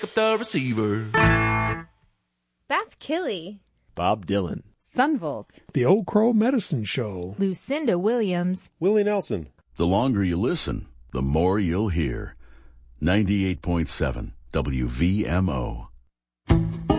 up the receiver. Beth Killey, Bob Dylan, Sunvolt, The Old Crow Medicine Show, Lucinda Williams, Willie Nelson. The longer you listen, the more you'll hear. 98.7 WVMO.